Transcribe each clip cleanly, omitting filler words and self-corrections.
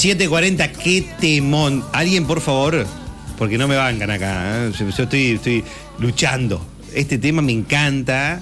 7:40, qué temón. Alguien, por favor, porque no me bancan acá, ¿eh? Yo estoy luchando. Este tema me encanta.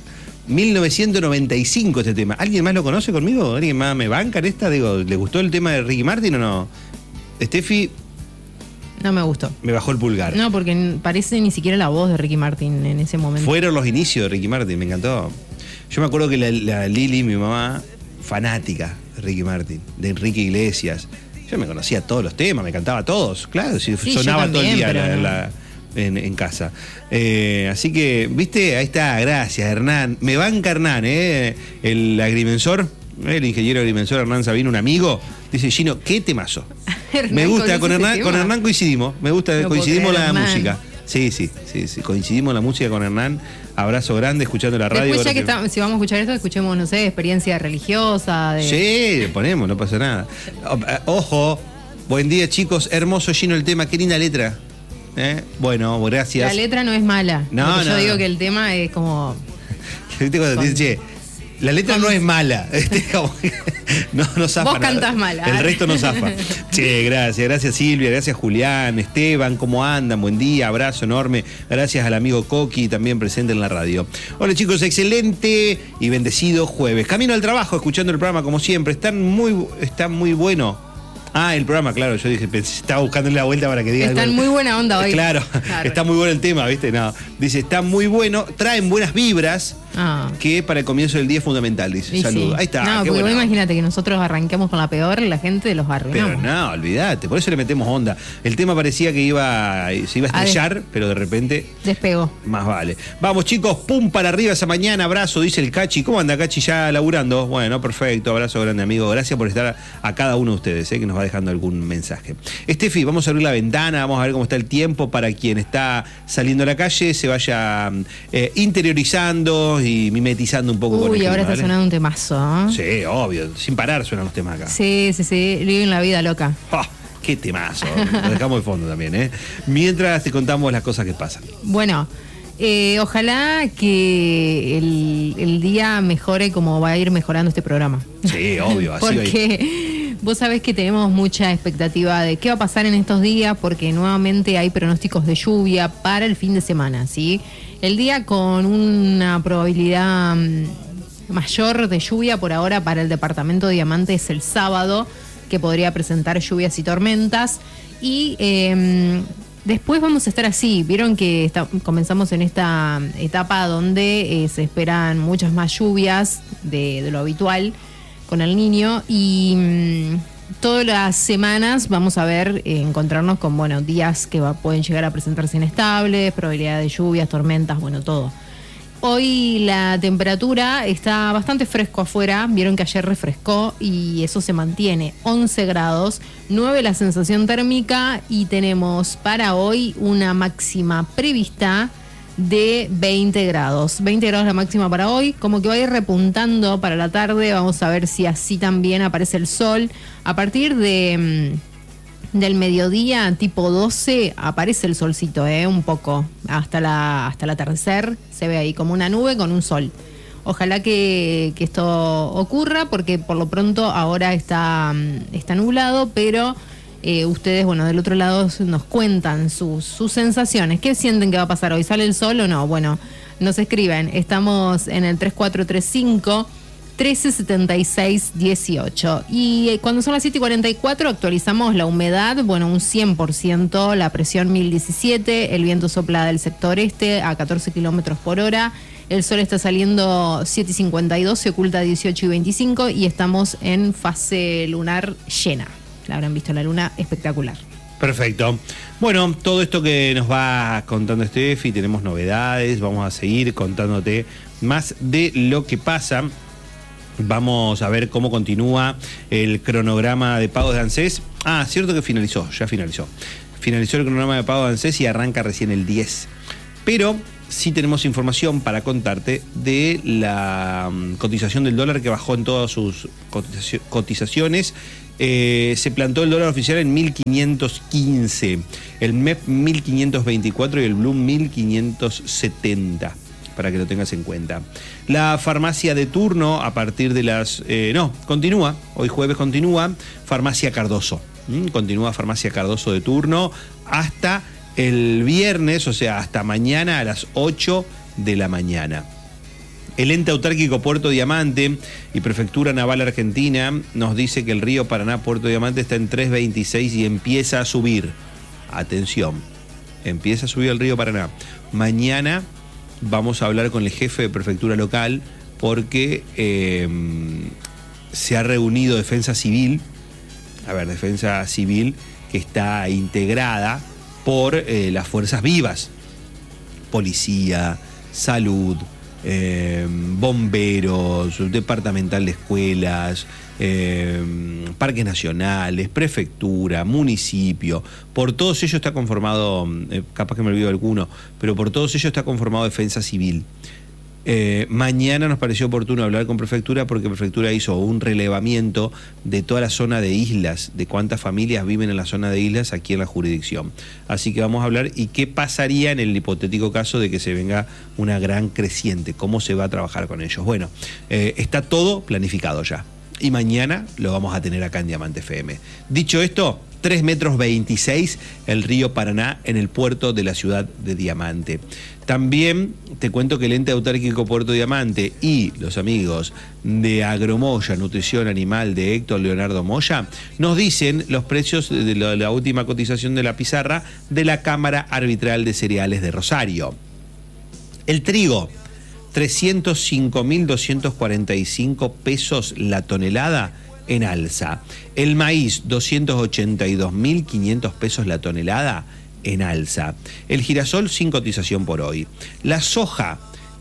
1995 este tema. ¿Alguien más lo conoce conmigo? ¿Alguien más me banca en esta? Digo, ¿le gustó el tema de Ricky Martin o no? Steffi... No me gustó. Me bajó el pulgar. No, porque parece ni siquiera la voz de Ricky Martin en ese momento. Fueron los inicios de Ricky Martin, me encantó. Yo me acuerdo que la Lili, mi mamá, fanática de Ricky Martin, de Enrique Iglesias. Yo me conocía todos los temas, me cantaba todos. Claro, Sí, sonaba yo también, todo el día pero en casa. Así que, ¿viste? Ahí está, gracias, Hernán. Me banca Hernán, el agrimensor, el ingeniero agrimensor Hernán Sabino, un amigo. Dice, Gino, qué temazo. Me gusta, con Hernán coincidimos. Me gusta, no coincidimos la Hernán. música. Sí, coincidimos la música con Hernán. Abrazo grande, escuchando la radio. Después, ya que si vamos a escuchar esto, escuchemos, no sé, experiencia religiosa. Sí, ponemos, no pasa nada. Ojo, buen día, chicos. Hermoso, Gino, el tema. Qué linda letra. Bueno, gracias. La letra no es mala. No, yo digo que el tema es como... ¿Viste cuando te dicen, che, la letra no es mala? No zafa. Vos cantás mala. El resto no zafa. Che, gracias Silvia, gracias Julián, Esteban, ¿cómo andan? Buen día, abrazo enorme. Gracias al amigo Coqui, también presente en la radio. Hola chicos, excelente y bendecido jueves. Camino al trabajo, escuchando el programa como siempre. Está muy bueno. El programa, claro, yo dije, estaba buscándole la vuelta para que diga. Está en muy buena onda hoy. Claro, está muy bueno el tema, ¿viste? No, dice, está muy bueno, traen buenas vibras, que para el comienzo del día es fundamental, dice. Saludos. Sí. Ahí está. No, porque vos imagínate que nosotros arranquemos con la peor, la gente los arruinamos. Pero no, olvídate, por eso le metemos onda. El tema parecía que se iba a estrellar, pero de repente... Despegó. Más vale. Vamos chicos, pum para arriba esa mañana, abrazo, dice el Cachi. ¿Cómo anda Cachi ya laburando? Bueno, perfecto, abrazo grande amigo. Gracias por estar a cada uno de ustedes, que nos va dejando algún mensaje. Steffi, vamos a abrir la ventana, vamos a ver cómo está el tiempo para quien está saliendo a la calle, se vaya interiorizando y mimetizando un poco con el clima, ahora está sonando un temazo, ¿eh? Sí, obvio, sin parar suenan los temas acá. Sí, viven la vida loca. Qué temazo, lo dejamos de fondo también, mientras te contamos las cosas que pasan. Bueno, ojalá que el día mejore como va a ir mejorando este programa. Sí, obvio, así porque vos sabés que tenemos mucha expectativa de qué va a pasar en estos días, porque nuevamente hay pronósticos de lluvia para el fin de semana, ¿sí? El día con una probabilidad mayor de lluvia por ahora para el departamento de Diamante es el sábado, que podría presentar lluvias y tormentas. Y después vamos a estar así. Vieron que comenzamos en esta etapa donde se esperan muchas más lluvias de lo habitual con el Niño, y todas las semanas vamos a ver, encontrarnos con días que pueden llegar a presentarse inestables, probabilidad de lluvias, tormentas, todo. Hoy la temperatura está bastante fresco afuera, vieron que ayer refrescó y eso se mantiene, 11 grados, 9 la sensación térmica, y tenemos para hoy una máxima prevista de 20 grados. 20 grados la máxima para hoy, como que va a ir repuntando para la tarde. Vamos a ver si así también aparece el sol. A partir del mediodía, tipo 12, aparece el solcito, un poco. Hasta el atardecer se ve ahí como una nube con un sol. Ojalá que esto ocurra, porque por lo pronto ahora está nublado, pero... ustedes, del otro lado nos cuentan sus sensaciones. ¿Qué sienten que va a pasar hoy? ¿Sale el sol o no? Bueno, nos escriben. Estamos en el 3435 1376 18. Y cuando son las 7:44 actualizamos la humedad, un 100%, la presión 1017, el viento sopla del sector este a 14 kilómetros por hora. El sol está saliendo 7:52, se oculta 18:25 y estamos en fase lunar llena. La habrán visto la luna espectacular. Perfecto. Bueno, todo esto que nos va contando Steffi, tenemos novedades, vamos a seguir contándote más de lo que pasa. Vamos a ver cómo continúa el cronograma de pagos de ANSES. Cierto que ya finalizó. Finalizó el cronograma de pagos de ANSES y arranca recién el 10. Pero sí tenemos información para contarte de la cotización del dólar, que bajó en todas sus cotizaciones. Se plantó el dólar oficial en 1.515, el MEP 1.524 y el Bloom 1.570, para que lo tengas en cuenta. La farmacia de turno a partir de las... continúa, hoy jueves continúa, Farmacia Cardoso. Continúa Farmacia Cardoso de turno hasta el viernes, o sea, hasta mañana a las 8 de la mañana. El ente autárquico Puerto Diamante y Prefectura Naval Argentina nos dice que el río Paraná Puerto Diamante está en 3.26 y empieza a subir. Atención, empieza a subir el río Paraná. Mañana vamos a hablar con el jefe de prefectura local porque se ha reunido Defensa Civil. Defensa Civil que está integrada por las fuerzas vivas, policía, salud, bomberos, departamental de escuelas, parques nacionales, prefectura, municipio. Por todos ellos está conformado, capaz que me olvido alguno, pero por todos ellos está conformado Defensa Civil. Mañana nos pareció oportuno hablar con Prefectura porque Prefectura hizo un relevamiento de toda la zona de islas, de cuántas familias viven en la zona de islas aquí en la jurisdicción. Así que vamos a hablar y qué pasaría en el hipotético caso de que se venga una gran creciente, cómo se va a trabajar con ellos. Bueno, está todo planificado ya y mañana lo vamos a tener acá en Diamante FM. Dicho esto, 3,26 metros el río Paraná en el puerto de la ciudad de Diamante. También te cuento que el ente autárquico Puerto Diamante y los amigos de Agromoya, Nutrición Animal de Héctor Leonardo Moya, nos dicen los precios de la última cotización de la pizarra de la Cámara Arbitral de Cereales de Rosario. El trigo, 305.245 pesos la tonelada en alza. El maíz, 282.500 pesos la tonelada en alza. El girasol sin cotización por hoy. La soja,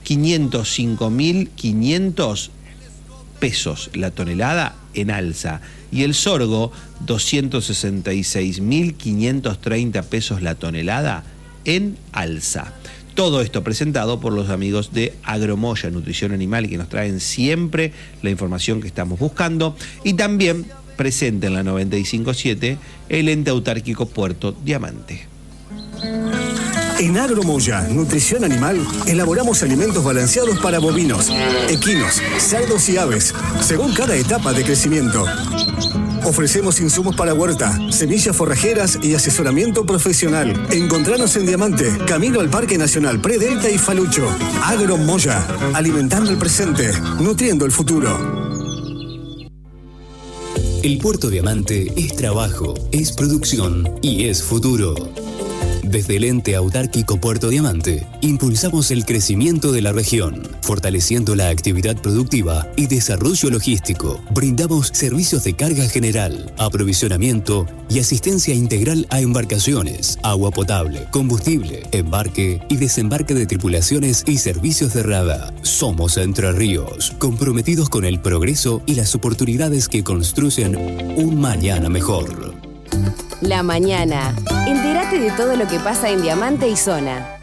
505.500 pesos la tonelada en alza. Y el sorgo, 266.530 pesos la tonelada en alza. Todo esto presentado por los amigos de Agromoya, Nutrición Animal, que nos traen siempre la información que estamos buscando. Y también presente en la 95.7 el ente autárquico Puerto Diamante. En Agromoya, Nutrición Animal, elaboramos alimentos balanceados para bovinos, equinos, cerdos y aves, según cada etapa de crecimiento. Ofrecemos insumos para huerta, semillas forrajeras y asesoramiento profesional. Encontranos en Diamante, camino al Parque Nacional Predelta y Falucho. Agromoya, alimentando el presente, nutriendo el futuro. El Puerto Diamante es trabajo, es producción y es futuro. Desde el ente autárquico Puerto Diamante, impulsamos el crecimiento de la región, fortaleciendo la actividad productiva y desarrollo logístico. Brindamos servicios de carga general, aprovisionamiento y asistencia integral a embarcaciones, agua potable, combustible, embarque y desembarque de tripulaciones y servicios de rada. Somos Entre Ríos, comprometidos con el progreso y las oportunidades que construyen un mañana mejor. La mañana. Entérate de todo lo que pasa en Diamante y Zona.